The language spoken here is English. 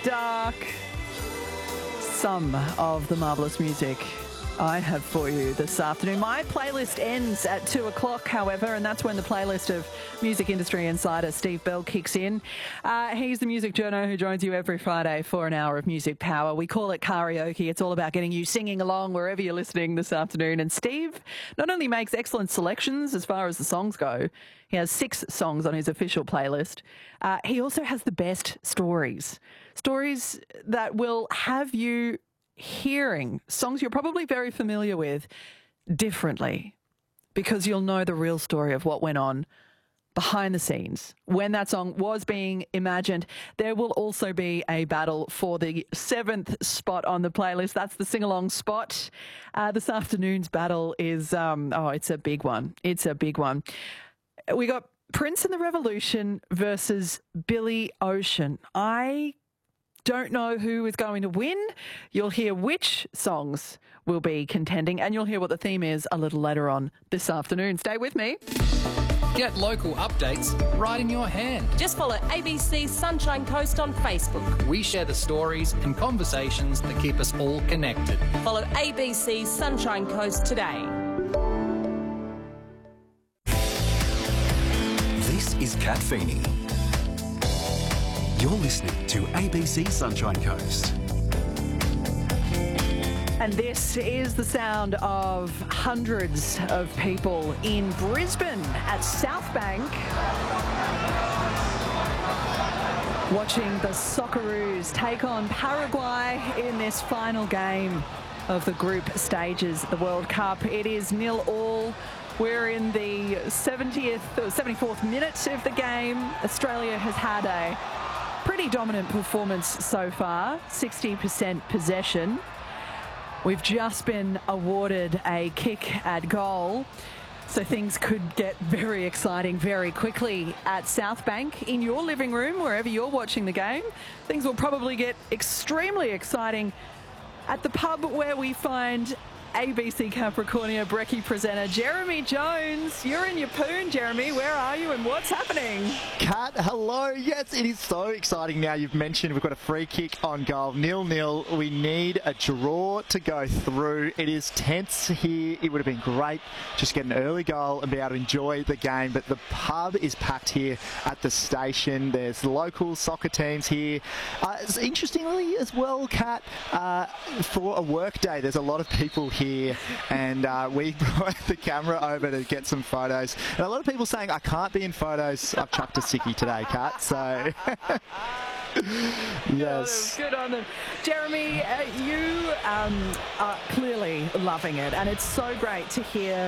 dark. Some of the marvellous music I have for you this afternoon. My playlist ends at 2 o'clock, however, and that's when the playlist of music industry insider Steve Bell kicks in. He's the music journo who joins you every Friday for an hour of music power. We call it karaoke. It's all about getting you singing along wherever you're listening this afternoon. And Steve not only makes excellent selections as far as the songs go, he has 6 songs on his official playlist. He also has the best stories. Stories that will have you hearing songs you're probably very familiar with differently, because you'll know the real story of what went on behind the scenes when that song was being imagined. There will also be a battle for the 7th spot on the playlist. That's the sing-along spot. This afternoon's battle is, it's a big one. It's a big one. We got Prince and the Revolution versus Billy Ocean. I don't know who is going to win. You'll hear which songs will be contending, and you'll hear what the theme is a little later on this afternoon. Stay with me. Get local updates right in your hand. Just follow ABC Sunshine Coast on Facebook. We share the stories and conversations that keep us all connected. Follow ABC Sunshine Coast today. This is Kat Feeney. You're listening to ABC Sunshine Coast. And this is the sound of hundreds of people in Brisbane at South Bank watching the Socceroos take on Paraguay in this final game of the group stages of the World Cup. It is 0-0. We're in the 74th minute of the game. Australia has had a pretty dominant performance so far, 60% possession. We've just been awarded a kick at goal, so things could get very exciting very quickly at South Bank. In your living room, wherever you're watching the game, things will probably get extremely exciting at the pub where we find ABC Capricornia brekkie presenter Jeremy Jones. You're in your poon, Jeremy. Where are you and what's happening? Kat, hello. Yes, it is so exciting now. You've mentioned we've got a free kick on goal. 0-0. We need a draw to go through. It is tense here. It would have been great just get an early goal and be able to enjoy the game. But the pub is packed here at the station. There's local soccer teams here. Interestingly as well, Kat, for a work day, there's a lot of people here, and we brought the camera over to get some photos, and a lot of people saying I can't be in photos. I've chucked a sickie today, Kat, so yes, good on them. Jeremy, you are clearly loving it, and it's so great to hear